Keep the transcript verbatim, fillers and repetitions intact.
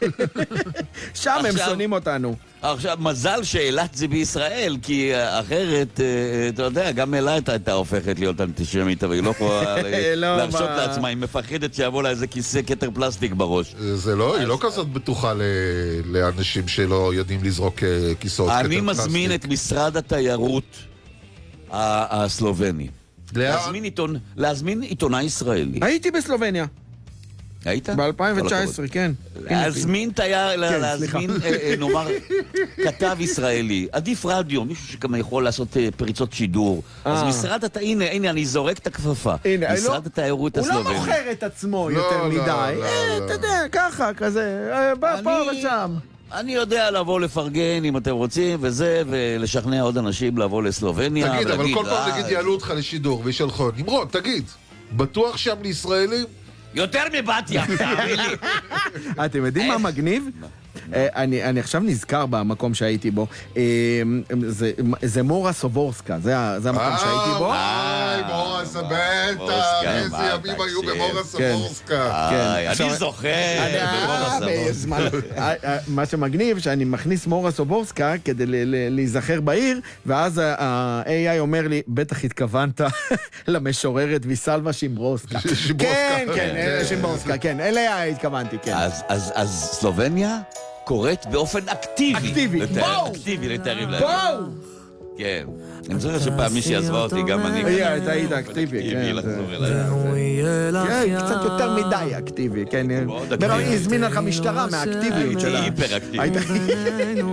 שם הם שונאים אותנו. עכשיו, מזל שאילת זה בישראל, כי אחרת, אתה יודע, גם אילת הייתה הופכת להיות אנטישמית, אבל היא לא יכולה להרשות לעצמה, היא מפחדת שיבוא לה איזה כיסא כתר פלסטיק בראש. זה לא, היא לא כזאת בטוחה לאנשים שלא יודעים לזרוק כיסאות כתר פלסטיק. אני מזמין את משרד התיירות הסלובני. להזמין עיתונאי ישראלי. הייתי בסלובניה. היית? ב-אלפיים תשע עשרה, כן. להזמין תייר, להזמין, נאמר, כתב ישראלי. עדיף רדיו, מישהו שגם יכול לעשות פריצות שידור. אז משרד התיירות, הנה, הנה, אני זורק את הכפפה. משרד התיירות הסלובני. הוא לא מוכר את עצמו יותר מדי. אתה יודע, ככה, כזה, פה ושם. אני יודע לבוא לפרגן אם אתם רוצים וזה, ולשכנע עוד אנשים לבוא לסלובניה. תגיד, אבל כל פעם נגיד יעלו אותך לשידור וישלחו, נמרוד, תגיד, בטוח שם לישראלים? יותר מבתיה, תאמין לי. אתם יודעים מה מגניב? אני עכשיו נזכר במקום שהייתי בו. זה מורה סובורסקה, זה המקום שהייתי בו. איי, מורה סבטה, איזה ימים היו במורה סובורסקה. אני זוכר במורה סובורסקה. מה שמגניב, שאני מכניס מורה סובורסקה כדי להיזכר בעיר, ואז ה-איי איי אומר לי, בטח התכוונת למשוררת ויסלווה שימברוסקה. כן, כן, שימברוסקה, כן, אליה התכוונתי, כן. אז סלובניה קוראת באופן אקטיבי. אקטיבי, בואו! אקטיבי לתארים להם. בואו! כן. אני זוכר שפעם מישהי עזבה אותי, גם אני. היא הייתה אקטיבי, כן. כן, קצת יותר מדי אקטיבי, כן. היא הזמינה לך משטרה מהאקטיביות שלה. היפר אקטיבי.